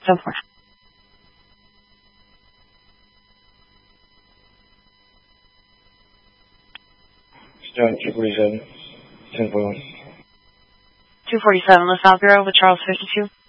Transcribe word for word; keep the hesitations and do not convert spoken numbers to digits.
So forth. Student two forty-seven, ten forty-one. two forty-seven, La South Bureau with Charles fifty-two.